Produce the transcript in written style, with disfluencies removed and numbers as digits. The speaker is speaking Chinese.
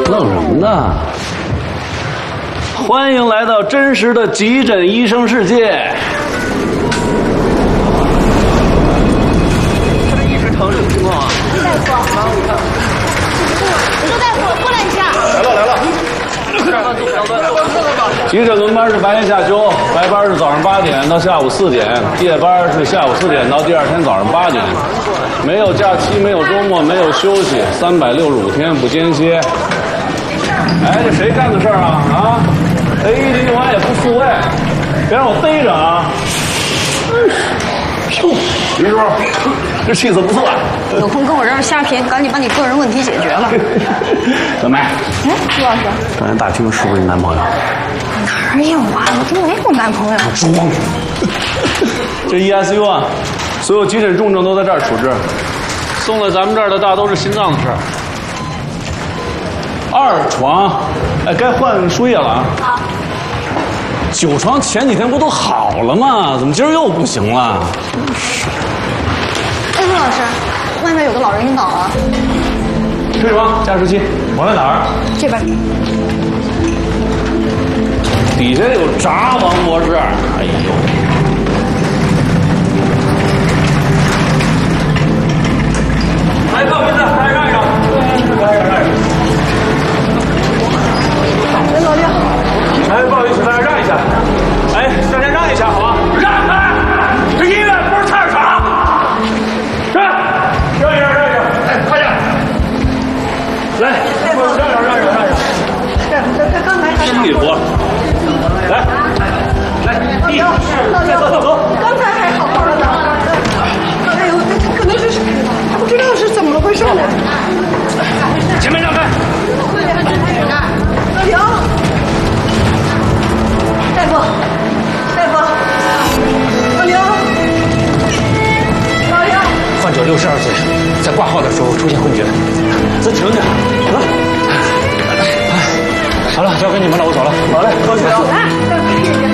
弄什么呢？欢迎来到真实的急诊医生世界。这一直疼什么情况啊？ 大夫，周大夫，过来一下。 来了。 急诊轮班是白天下休，白班是早上8点到下午4点，夜班是下午4点到第二天早上8点，没有假期，没有周末，没有休息，365天不间歇。哎，这谁干的事儿啊？啊，逮你完也不复位，别让我逮着啊！于叔，这气色不错。 有空跟我这儿瞎贫，赶紧把你个人问题解决了。 小梅， 朱老师， 刚才大厅是不是你男朋友？ 哪有啊？我真没有男朋友。 装。这 ESU 啊，所有急诊重症都在这儿处置，送来咱们这儿的大都是心脏的事儿。2床，哎，该换输液了啊。好。9床前几天不都好了吗？怎么今儿又不行了？真是。 哎，陆老师，外面有个老人晕倒了。 推床加湿器，往在哪儿？ 这边。 底下有闸，王博士。哎呦。来，不好意思，大家让一让。 哎，老刘。 哎，不好意思，大家让一下。哎，大家让一下，好吧？让开！这医院不是菜市场。让一让。哎，快点！来，让一让。 这刚才心里活。来，走。 刚才还好好的呢。哎呦，这可能是不知道是怎么回事呢。 前面让开。 老刘。大夫，老刘， 患者62岁，在挂号的时候出现昏厥， 再停停， 好了，交给你们了，我走了。 好嘞，高兴啊。